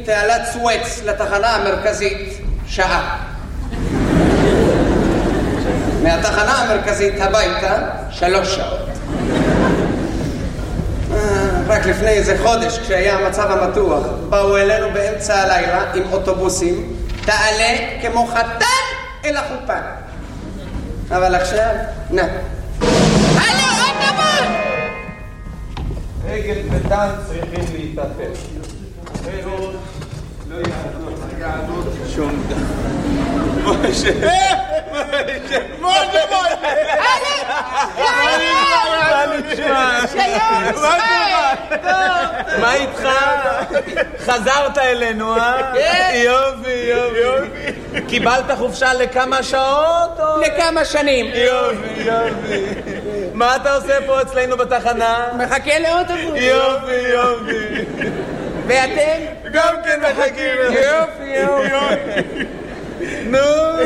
מתעלת סואץ לתחנה המרכזית שעה. מהתחנה המרכזית הביתה 3 שעות. רק לפני איזה חודש, כשהיה המצב המתוח, באו אלינו באמצע הלילה עם אוטובוסים, תעלה כמו חתן אל החופה. אבל עכשיו, הלו, אוטובוס! אגד וטן צריכים להתאפס. אחרת לא יעדות שום דבר. משה! מה איתך? חזרת אלינו, יופי. קיבלת חופשה לכמה שעות? לכמה שנים. יופי. מה אתה עושה פה אצלנו בתחנה? מחכה לאוטובוס. יופי. ואתם? גם כן מחכים. יופי. נו.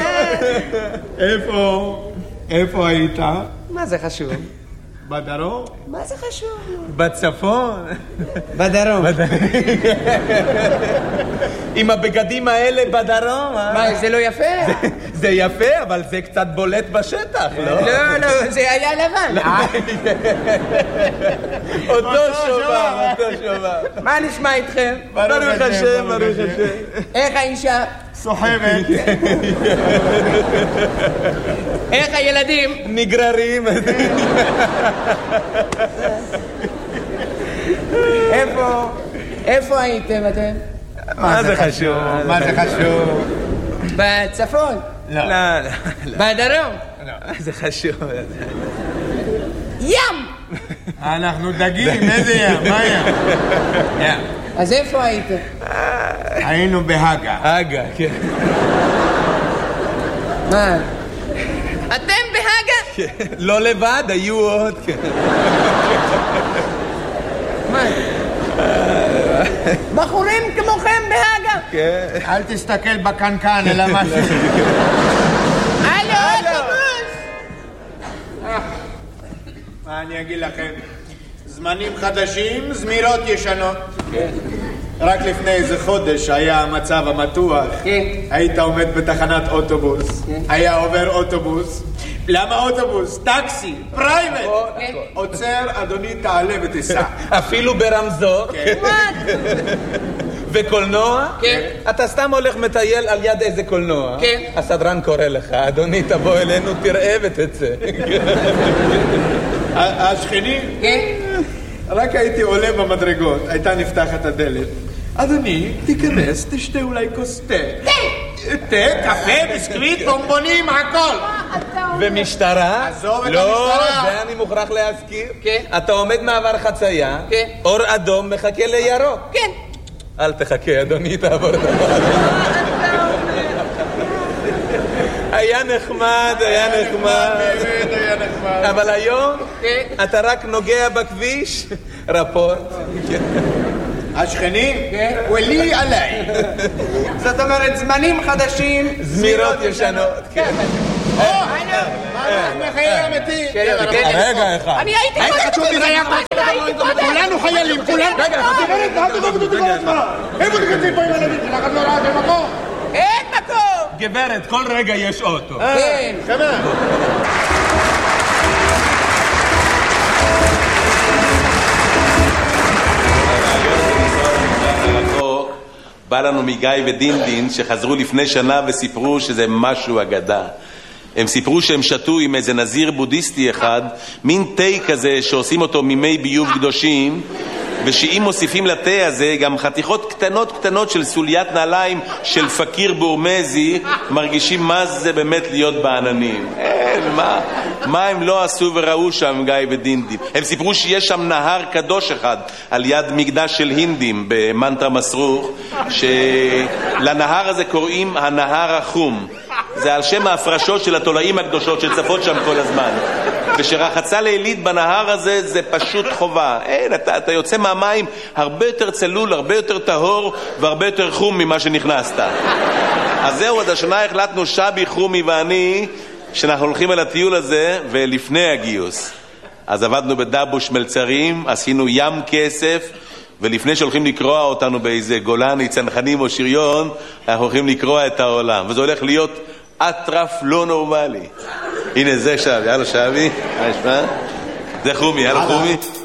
איפה היית? מה זה חשוב? בדרום? מה זה חשוב? בצפון? בדרום. עם הבגדים האלה בדרום, מה, זה לא יפה? זה יפה, אבל זה קצת בולט בשטח, לא? לא, זה היה לבן. אותו שובר. מה נשמע איתכם? ברוך השם. איך האישה? סוחבת. איך הילדים? נגררים. איפה הייתם אתם? מה זה חשוב? בצפון? לא. בדרום? לא. זה חשוב. ים! אנחנו דגים, איזה ים? מה ים? אז איפה הייתם? היינו בהגה. כן. מה? אתם בהגה? לא לבד, היו עוד. מה? בחורים כמוכם בהגה? כן. אל תסתכל בקנקן, אלא משהו. הלו, אוטובוס! מה אני אגיד לכם? זמנים חדשים, זמירות ישנות. רק לפני איזה חודש היה המצב המתוח. היית עומד בתחנת אוטובוס. היה עובר אוטובוס. למה אוטובוס? טקסי, פרייבט. עוצר, אדוני, תעלה ותיסע. אפילו ברמזור. וקולנוע? כן. אתה סתם הולך מטייל על יד איזה קולנוע? כן. הסדרן קורא לך, אדוני, תבוא אלינו, תראה ותצא. השכנים? כן. רק הייתי עולה במדרגות, הייתה נפתחת הדלת. אדוני, תיכנס, תשתה אולי כוס תה. תה, קפה, ביסקוויט, בומבונים, הכל. ומשטרה? עזוב את לא, המשטרה. זה אני מוכרח להזכיר. כן. אתה עומד מעבר חצייה, כן. אור אדום מחכה לירוק. כן. אל תחכה, אדוני, תעבור את הדבר. היה נחמד. באמת היה נחמד. אבל היום אתה רק נוגע בכביש, רפורט. השכנים? ולי עליי. זאת אומרת, זמנים חדשים, זמירות ישנות. כן. מה מחייל אמיתי? רגע אחד. אני הייתי כולנו חיילים, כולנו. רגע, איפה תקצים פה עם הילדים שלך? את לא ראה במקום? אין מקום! גברת, כל רגע יש אוטו. כן. חבר. בא לנו מגיא ודינדין שחזרו לפני שנה וסיפרו שזה משהו אגדה. הם סיפרו שהם שתו עם איזה נזיר בודהיסטי אחד, מין תה כזה שעושים אותו ממי ביוב קדושים, ושאם מוסיפים לתה הזה גם חתיכות קטנות של סוליית נעליים של פקיר בורמזי, מרגישים מה זה באמת להיות בעננים. מה הם לא עשו וראו שם, גיא ודינדין? הם סיפרו שיש שם נהר קדוש אחד על יד מקדש של הינדים במנטרה מסרוך, שלנהר הזה קוראים הנהר החום. זה על שם ההפרשות של התולעים הקדושות שצפות שם כל הזמן. ושרחצה לילית בנהר הזה זה פשוט חובה. אין, אתה יוצא מהמים הרבה יותר צלול, הרבה יותר טהור והרבה יותר חום ממה שנכנסת. אז זהו, עד השנה החלטנו שבי, חומי ואני שאנחנו הולכים על הטיול הזה ולפני הגיוס. אז עבדנו בדבוש מלצרים, עשינו ים כסף, ולפני שהולכים לקרוע אותנו באיזה גולני, צנחנים או שריון, אנחנו הולכים לקרוע את העולם, וזה הולך להיות אטרף לא נורמלי. הנה זה שבי, הלו שבי, מה ישמע? זה חומי, הלו חומי.